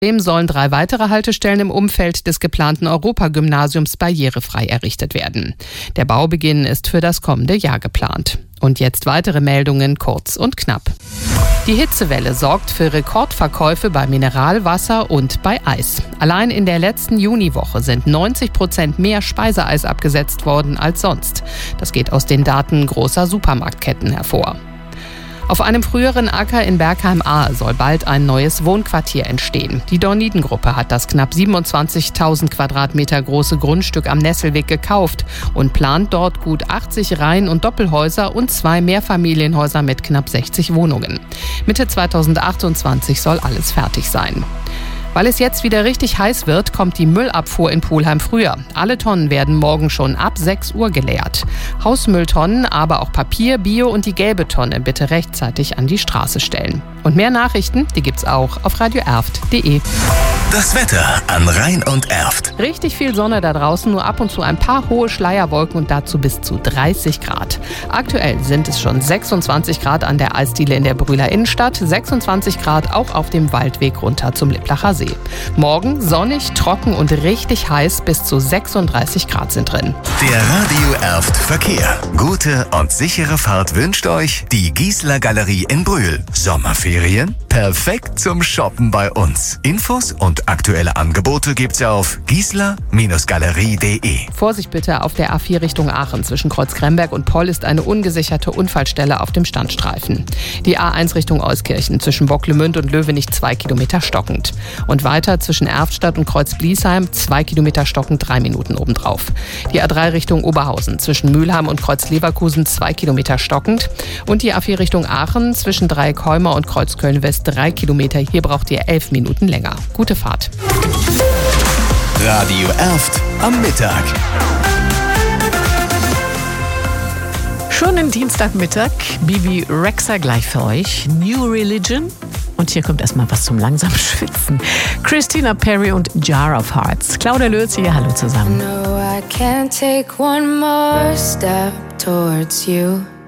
Außerdem sollen 3 weitere Haltestellen im Umfeld des geplanten Europagymnasiums barrierefrei errichtet werden. Der Baubeginn ist für das kommende Jahr geplant. Und jetzt weitere Meldungen, kurz und knapp. Die Hitzewelle sorgt für Rekordverkäufe bei Mineralwasser und bei Eis. Allein in der letzten Juniwoche sind 90% mehr Speiseeis abgesetzt worden als sonst. Das geht aus den Daten großer Supermarktketten hervor. Auf einem früheren Acker in Bergheim-Ahe soll bald ein neues Wohnquartier entstehen. Die Dorniden-Gruppe hat das knapp 27.000 Quadratmeter große Grundstück am Nesselweg gekauft und plant dort gut 80 Reihen- und Doppelhäuser und 2 Mehrfamilienhäuser mit knapp 60 Wohnungen. Mitte 2028 soll alles fertig sein. Weil es jetzt wieder richtig heiß wird, kommt die Müllabfuhr in Pulheim früher. Alle Tonnen werden morgen schon ab 6 Uhr geleert. Hausmülltonnen, aber auch Papier, Bio und die gelbe Tonne bitte rechtzeitig an die Straße stellen. Und mehr Nachrichten, die gibt's auch auf radioerft.de. Das Wetter an Rhein und Erft. Richtig viel Sonne da draußen, nur ab und zu ein paar hohe Schleierwolken und dazu bis zu 30 Grad. Aktuell sind es schon 26 Grad an der Eisdiele in der Brühler Innenstadt, 26 Grad auch auf dem Waldweg runter zum Lipplacher See. Morgen sonnig, trocken und richtig heiß, bis zu 36 Grad sind drin. Der Radio Erft Verkehr. Gute und sichere Fahrt wünscht euch die Giesler Galerie in Brühl. Sommerferien? Perfekt zum Shoppen bei uns. Infos und aktuelle Angebote gibt's auf giesler-galerie.de. Vorsicht bitte auf der A4 Richtung Aachen. Zwischen Kreuz Kremberg und Poll ist eine ungesicherte Unfallstelle auf dem Standstreifen. Die A1 Richtung Euskirchen zwischen Bocklemünd und Löwenich 2 Kilometer stockend. Und weiter zwischen Erftstadt und Kreuz Bliesheim 2 Kilometer stockend, 3 Minuten obendrauf. Die A3 Richtung Oberhausen zwischen Mülheim und Kreuz Leverkusen 2 Kilometer stockend. Und die A4 Richtung Aachen zwischen Dreieckholmer und Kreuz Köln-West 3 Kilometer. Hier braucht ihr 11 Minuten länger. Gute Fahrt. Radio Erft am Mittag. Schönen Dienstagmittag. Bibi Rexha gleich für euch. New Religion. Und hier kommt erstmal was zum langsamen Schwitzen. Christina Perri und Jar of Hearts. Claudia Lötz hier, hallo zusammen. No, I can't take one more step towards you.